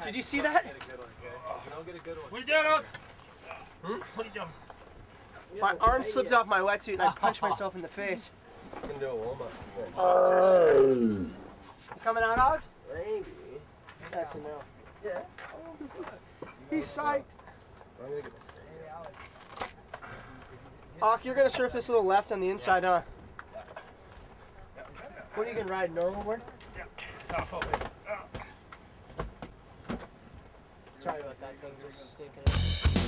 Did you see that? Get a good one, okay? You don't get a good one. What are you doing, Oak? Hmm? What are you doing? My arm slipped off my wetsuit and I punched myself in the face. You can do a warm-up. You coming out, Oz? Maybe. That's a no. Yeah. He's psyched. I'm gonna get my Ock, you're gonna surf this little left on the inside, huh? What are you gonna ride, normal board? Yeah. Off over. Sorry about that thing just stinking.